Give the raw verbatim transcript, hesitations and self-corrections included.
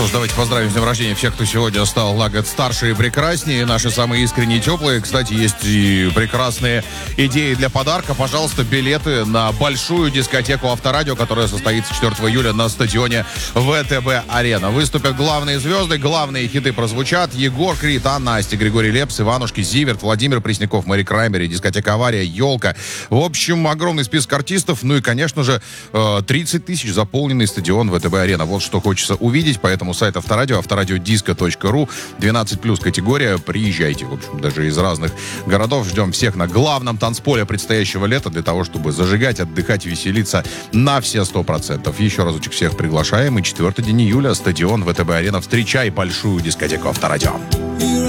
Что ж, давайте поздравим с днем рождения всех, кто сегодня стал на год старше и прекраснее. Наши самые искренние и теплые. Кстати, есть и прекрасные идеи для подарка. Пожалуйста, билеты на большую дискотеку Авторадио, которая состоится четвёртого июля на стадионе ВТБ-Арена. Выступят главные звезды, главные хиты прозвучат. Егор Крид, Анна Асти, Григорий Лепс, Иванушки, Зиверт, Владимир Пресняков, Мэри Краймбери, дискотека «Авария», «Елка». В общем, огромный список артистов. Ну и, конечно же, тридцать тысяч заполненный стадион ВТБ-Арена. Вот что хочется увидеть, поэтому сайт Авторадио, авторадиодиско точка ру, двенадцать плюс категория. Приезжайте, в общем, даже из разных городов. Ждем всех на главном танцполе предстоящего лета для того, чтобы зажигать, отдыхать, веселиться на все сто процентов. Еще разочек всех приглашаем. И четвёртый день июля, стадион ВТБ-Арена. Встречай большую дискотеку Авторадио.